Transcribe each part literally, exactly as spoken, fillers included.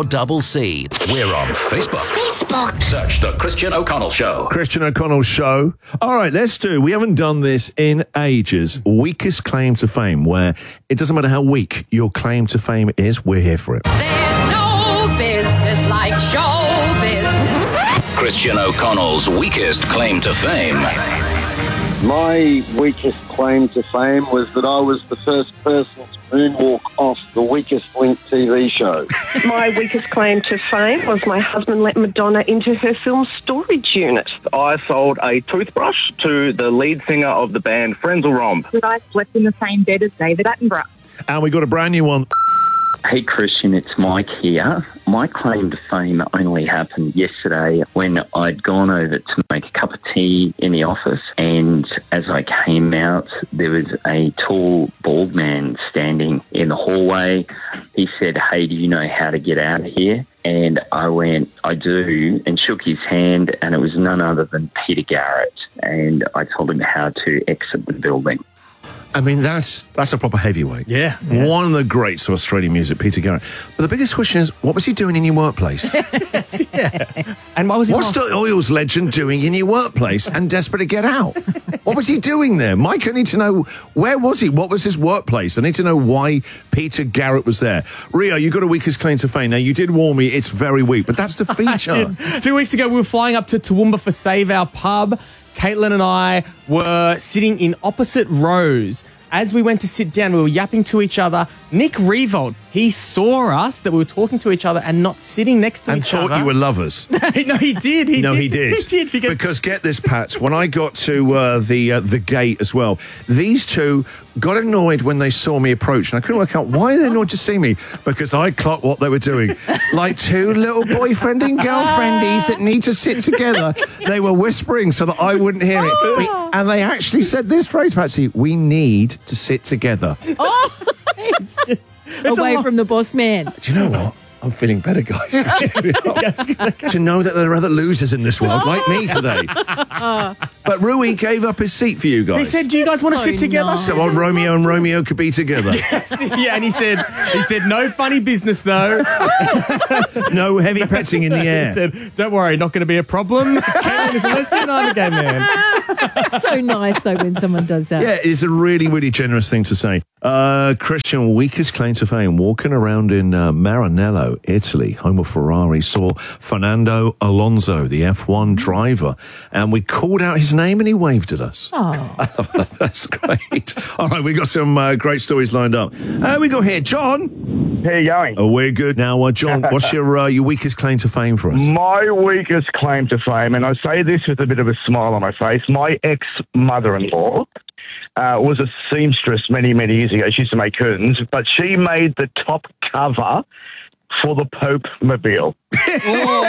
four C. We're on Facebook. Facebook. Search The Christian O'Connell Show. Christian O'Connell Show. All right, let's do. We haven't done this in ages. Weakest claim to fame, where it doesn't matter how weak your claim to fame is, we're here for it. There's no business like show business. Christian O'Connell's weakest claim to fame. My weakest claim to fame was that I was the first person to moonwalk off the Weakest Link T V show. My weakest claim to fame was my husband let Madonna into her film storage unit. I sold a toothbrush to the lead singer of the band Frenzal Rhomb. That I slept in the same bed as David Attenborough. And we got a brand new one. Hey Christian, it's Mike here. My claim to fame only happened yesterday when I'd gone over to make a cup of tea in the office, and as I came out, there was a tall, bald man standing in the hallway. He said, "Hey, do you know how to get out of here?" And I went, "I do," and shook his hand, and it was none other than Peter Garrett, and I told him how to exit the building. I mean, that's that's a proper heavyweight. Yeah, yeah. One of the greats of Australian music, Peter Garrett. But the biggest question is, what was he doing in your workplace? yes, yes. And what was he What's the Oils legend doing in your workplace and desperate to get out? What was he doing there? Mike, I need to know, where was he? What was his workplace? I need to know why Peter Garrett was there. Rio, you got a weakest claim to fame. Now, you did warn me it's very weak, but that's the feature. Two weeks ago, we were flying up to Toowoomba for Save Our Pub. Caitlin and I were sitting in opposite rows. As we went to sit down, we were yapping to each other. Nick Revolt, he saw us, that we were talking to each other and not sitting next to and each other. And thought you were lovers. no, he did. He no, did. he did. He did. Because, because get this, Pat, when I got to uh, the uh, the gate as well, these two got annoyed when they saw me approach. And I couldn't work out why they not just see me, because I clocked what they were doing. Like two little boyfriend and girlfriendies that need to sit together. They were whispering so that I wouldn't hear it. We, and they actually said this phrase, Patsy, "We need to sit together." Oh, it's, it's away from the boss man. Do you know what? I'm feeling better, guys. To know that there are other losers in this world, like me today. But Rui gave up his seat for you guys. He said, "Do you guys want to So sit together?" nice. So on Romeo and Romeo could be together. Yeah, and he said, he said, "No funny business though." No heavy petting in the air. He said, "Don't worry, not going to be a problem. Caitlin is a lesbian, I'm a gay man." It's so nice though when someone does that. Yeah, it's a really, really generous thing to say. Uh, Christian, weakest claim to fame, walking around in uh, Maranello, Italy, home of Ferrari, saw Fernando Alonso, the F one driver, and we called out his name and he waved at us. Oh. That's great. All right, we got some uh, great stories lined up. Uh, we got here, John. How you going? Oh, we're good now. Uh, John, what's your uh, your weakest claim to fame for us? My weakest claim to fame, and I say this with a bit of a smile on my face, my ex-mother-in-law uh, was a seamstress many, many years ago. She used to make curtains, but she made the top cover for the Pope Mobile. Oh,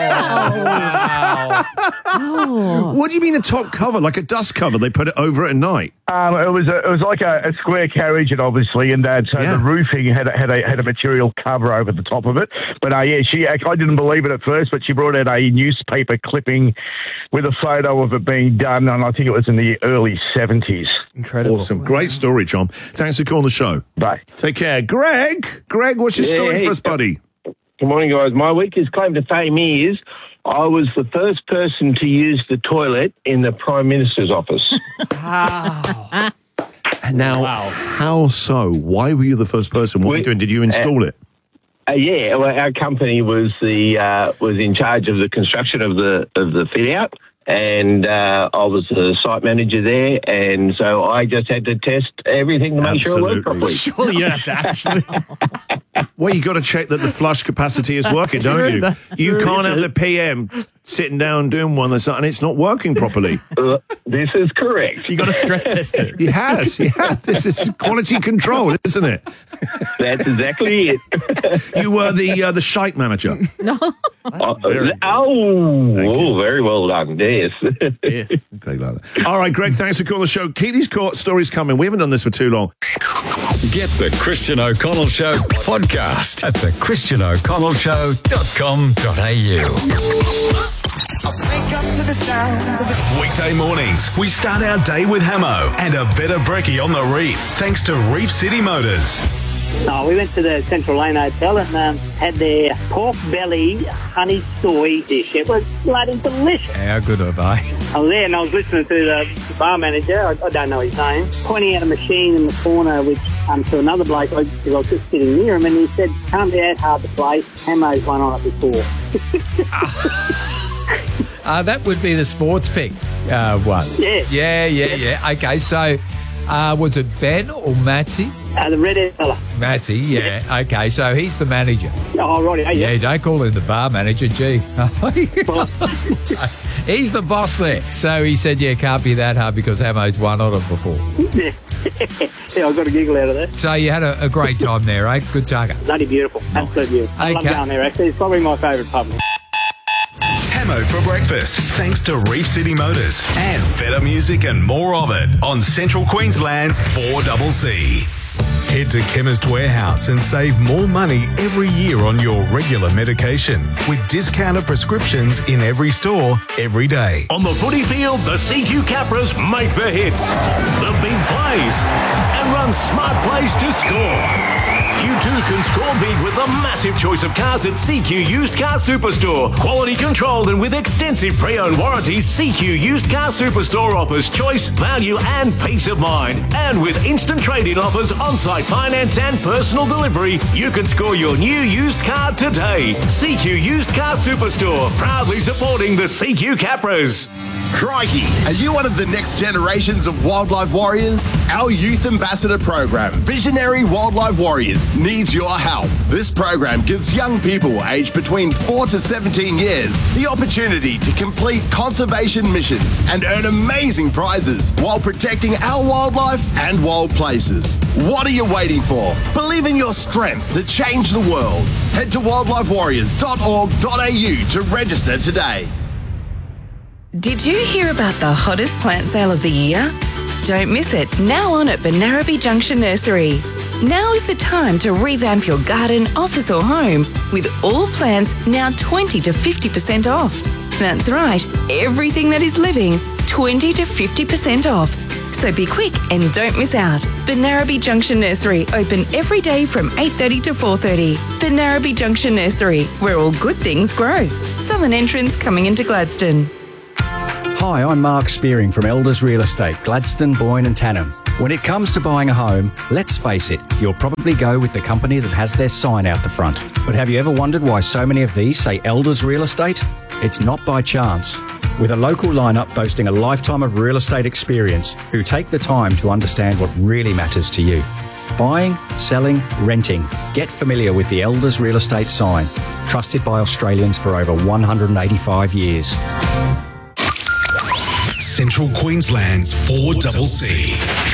wow. Oh. What do you mean the top cover? Like a dust cover? They put it over at night? Um, it was a, it was like a, a square carriage, and obviously, and uh, so Yeah. the roofing had a, had a had a material cover over the top of it. But uh, yeah, she I didn't believe it at first, but she brought out a newspaper clipping with a photo of it being done, and I think it was in the early seventies. Incredible. Awesome. Great story, John. Thanks for calling the show. Bye. Take care. Greg, Greg, what's your Yeah, story hey, for us, buddy? Good morning, guys. My weakest claim to fame is I was the first person to use the toilet in the Prime Minister's office. Wow. Now, Wow. how so? Why were you the first person? What were you We- doing? Did you install it? Uh, yeah, well, our company was the uh, was in charge of the construction of the of the fit out, and uh, I was the site manager there, and so I just had to test everything to make sure it worked properly. Surely you don't have to actually. Well, you got to check that the flush capacity is working, don't true, you? that's You true. can't have the P M sitting down doing one that's and it's not working properly. Uh, this is correct. You got to stress test it. He has. Yeah, this is quality control, isn't it? That's exactly it. You were the uh, the shite manager. Oh, oh, oh, very well done. Yes. Yes. Okay, like that. All right, Greg, thanks for calling the show. Keep these court stories coming. We haven't done this for too long. Get the Christian O'Connell Show podcast at the christian o'connell show dot com dot a u. Wake up to the sounds of the Weekday mornings, we start our day with Hamo and a better brekkie on the reef, thanks to Reef City Motors. Oh, we went to the Central Lane Hotel and um, had their pork belly honey soy dish. It was bloody delicious. How good are they? I was there and I was listening to the bar manager, I, I don't know his name, pointing out a machine in the corner which um, to another bloke, I, I was just sitting near him, and he said, can't be that hard to place. Hamo's won on it before. Uh, that would be the sports pick uh, one. Yeah. Yeah, yeah, yeah. Okay, so uh, was it Ben or Matty? Uh, the red-haired fella. Matty, yeah. Okay, so he's the manager. Oh, righty. Yeah, Yeah, don't call him the bar manager, gee. He's the boss there. So he said, yeah, can't be that hard because Hamo's won on it before. yeah. yeah, I got a giggle out of that. So you had a, a great time there, eh? Good tugger. Bloody beautiful. Absolutely beautiful. I love Okay. going there, actually. It's probably my favourite pub. Hamo for breakfast, thanks to Reef City Motors and better music and more of it on Central Queensland's four C C. Head to Chemist Warehouse and save more money every year on your regular medication with discounted prescriptions in every store, every day. On the footy field, the C Q Capras make the hits, the big plays, and run smart plays to score. You too can score big with a massive choice of cars at C Q Used Car Superstore. Quality controlled and with extensive pre-owned warranties, C Q Used Car Superstore offers choice, value and peace of mind. And with instant trade-in offers, on-site finance and personal delivery, you can score your new used car today. C Q Used Car Superstore, proudly supporting the C Q Capras. Crikey, are you one of the next generations of wildlife warriors? Our Youth Ambassador program, Visionary Wildlife Warriors, needs your help. This program gives young people aged between four to seventeen years the opportunity to complete conservation missions and earn amazing prizes while protecting our wildlife and wild places. What are you waiting for? Believe in your strength to change the world. Head to wildlife warriors dot org dot a u to register today. Did you hear about the hottest plant sale of the year? Don't miss it now on at Benarabi Junction Nursery. Now is the time to revamp your garden, office or home with all plants now twenty to fifty percent off. That's right, everything that is living, twenty to fifty percent off. So be quick and don't miss out. Benarabi Junction Nursery, open every day from eight thirty to four thirty. Benarabi Junction Nursery, where all good things grow. Southern entrance coming into Gladstone. Hi, I'm Mark Spearing from Elders Real Estate, Gladstone, Boyne and Tannum. When it comes to buying a home, let's face it, you'll probably go with the company that has their sign out the front. But have you ever wondered why so many of these say Elders Real Estate? It's not by chance. With a local lineup boasting a lifetime of real estate experience who take the time to understand what really matters to you. Buying, selling, renting. Get familiar with the Elders Real Estate sign. Trusted by Australians for over one hundred eighty-five years. Central Queensland's four C C.